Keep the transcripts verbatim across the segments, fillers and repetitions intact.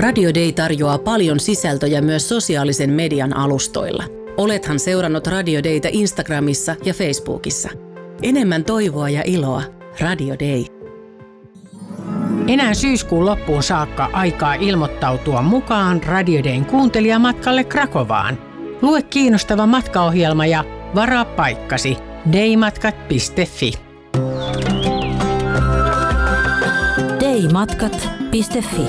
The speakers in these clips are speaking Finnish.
Radio Day tarjoaa paljon sisältöjä myös sosiaalisen median alustoilla. Olethan seurannut Radio Dayta Instagramissa ja Facebookissa. Enemmän toivoa ja iloa. Radio Day. Enää syyskuun loppuun saakka aikaa ilmoittautua mukaan Radio Dayn kuuntelijamatkalle Krakovaan. Lue kiinnostava matkaohjelma ja varaa paikkasi daymatkat piste fi. daymatkat piste fi.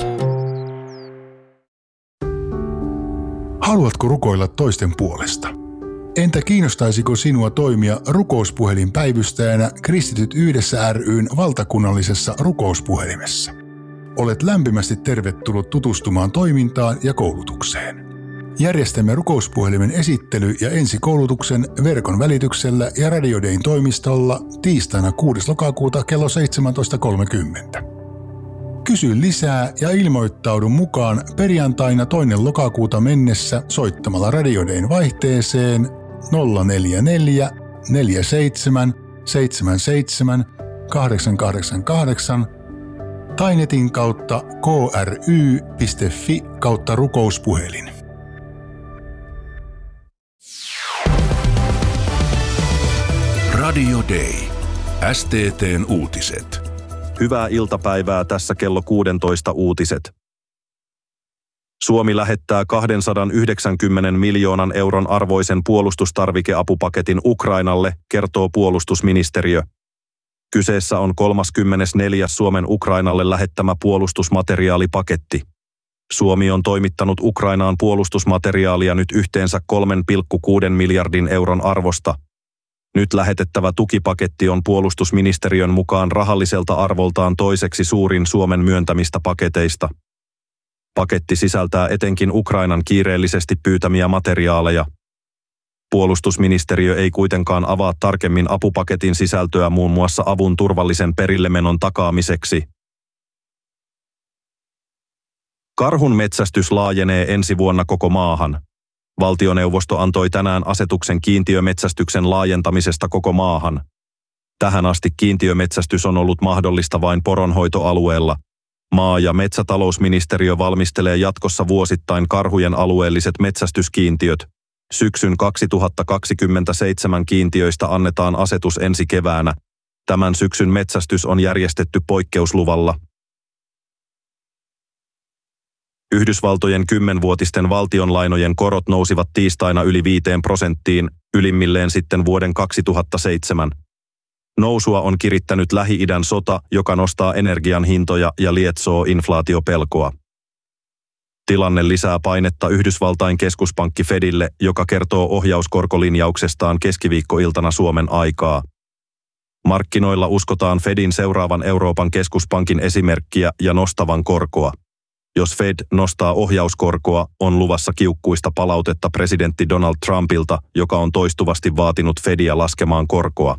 Haluatko rukoilla toisten puolesta? Entä kiinnostaisiko sinua toimia rukouspuhelinpäivystäjänä Kristityt yhdessä ry:n valtakunnallisessa rukouspuhelimessa? Olet lämpimästi tervetullut tutustumaan toimintaan ja koulutukseen. Järjestämme rukouspuhelimen esittely- ja ensikoulutuksen verkon välityksellä ja Radio Dayn toimistolla tiistaina kuudes lokakuuta kello seitsemäntoista kolmekymmentä. Kysy lisää ja ilmoittaudu mukaan perjantaina toinen lokakuuta mennessä soittamalla Radio Dayn vaihteeseen nolla neljä neljä neljä seitsemän seitsemän seitsemän kahdeksan kahdeksan kahdeksan tai netin kautta k r y piste f i kautta rukouspuhelin. Radio Day. S T T:n uutiset. Hyvää iltapäivää, tässä kello kuusitoista uutiset. Suomi lähettää kaksisataayhdeksänkymmentä miljoonan euron arvoisen puolustustarvikeapupaketin Ukrainalle, kertoo puolustusministeriö. Kyseessä on kolmaskymmenesneljäs Suomen Ukrainalle lähettämä puolustusmateriaalipaketti. Suomi on toimittanut Ukrainaan puolustusmateriaalia nyt yhteensä kolme pilkku kuusi miljardin euron arvosta. Nyt lähetettävä tukipaketti on puolustusministeriön mukaan rahalliselta arvoltaan toiseksi suurin Suomen myöntämistä paketeista. Paketti sisältää etenkin Ukrainan kiireellisesti pyytämiä materiaaleja. Puolustusministeriö ei kuitenkaan avaa tarkemmin apupaketin sisältöä muun muassa avun turvallisen perillemenon takaamiseksi. Karhun metsästys laajenee ensi vuonna koko maahan. Valtioneuvosto antoi tänään asetuksen kiintiömetsästyksen laajentamisesta koko maahan. Tähän asti kiintiömetsästys on ollut mahdollista vain poronhoitoalueella. Maa- ja metsätalousministeriö valmistelee jatkossa vuosittain karhujen alueelliset metsästyskiintiöt. Syksyn kaksituhattakaksikymmentäseitsemän kiintiöistä annetaan asetus ensi keväänä. Tämän syksyn metsästys on järjestetty poikkeusluvalla. Yhdysvaltojen kymmenvuotisten valtionlainojen korot nousivat tiistaina yli viiteen prosenttiin, ylimmilleen sitten vuoden kaksituhattaseitsemän. Nousua on kirittänyt Lähi-idän sota, joka nostaa energian hintoja ja lietsoo inflaatiopelkoa. Tilanne lisää painetta Yhdysvaltain keskuspankki Fedille, joka kertoo ohjauskorkolinjauksestaan keskiviikkoiltana Suomen aikaa. Markkinoilla uskotaan Fedin seuraavan Euroopan keskuspankin esimerkkiä ja nostavan korkoa. Jos Fed nostaa ohjauskorkoa, on luvassa kiukkuista palautetta presidentti Donald Trumpilta, joka on toistuvasti vaatinut Fedia laskemaan korkoa.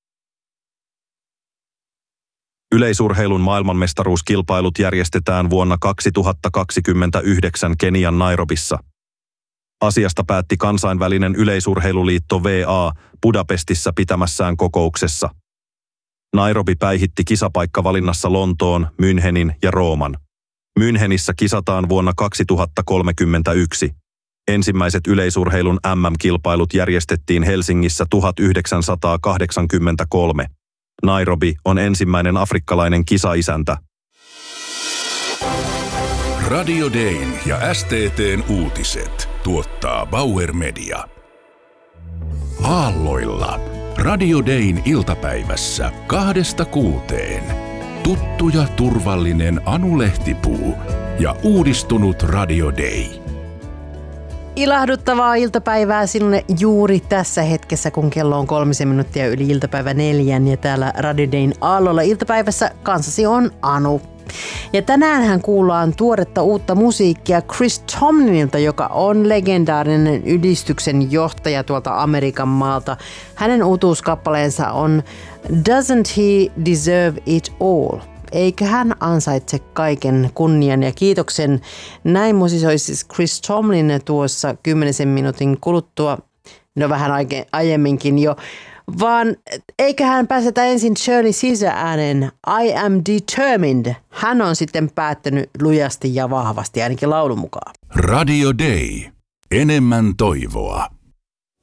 Yleisurheilun maailmanmestaruuskilpailut järjestetään vuonna kaksituhattakaksikymmentäyhdeksän Kenian Nairobissa. Asiasta päätti kansainvälinen yleisurheiluliitto V A Budapestissa pitämässään kokouksessa. Nairobi päihitti kisapaikkavalinnassa Lontoon, Münchenin ja Rooman. Münchenissä kisataan vuonna kaksituhattakolmekymmentäyksi. Ensimmäiset yleisurheilun M M-kilpailut järjestettiin Helsingissä tuhatyhdeksänsataakahdeksankymmentäkolme. Nairobi on ensimmäinen afrikkalainen kisaisäntä. Radio Dayn ja S T T:n uutiset tuottaa Bauer Media. Aalloilla. Radio Dayn iltapäivässä kahdesta kuuteen. Tuttu ja turvallinen Anu Lehtipuu ja uudistunut Radio Day. Ilahduttavaa iltapäivää sinulle juuri tässä hetkessä, kun kello on kolmisen minuuttia yli iltapäivä neljän ja täällä Radio Dayn aallolla iltapäivässä kanssasi on Anu. Ja tänäänhän kuullaan tuoretta uutta musiikkia Chris Tomlinilta, joka on legendaarinen ylistyksen johtaja tuolta Amerikan maalta. Hänen uutuuskappaleensa on Doesn't He Deserve It All? Eikö hän ansaitse kaiken kunnian ja kiitoksen? Näin musisoi siis Chris Tomlin tuossa kymmenisen minuutin kuluttua, no vähän aiemminkin jo. vaan eiköhän pääsetä ensin Shirley Caesar äänen I am determined. Hän on sitten päättänyt lujasti ja vahvasti, ainakin laulun mukaan. Radio Day. Enemmän toivoa.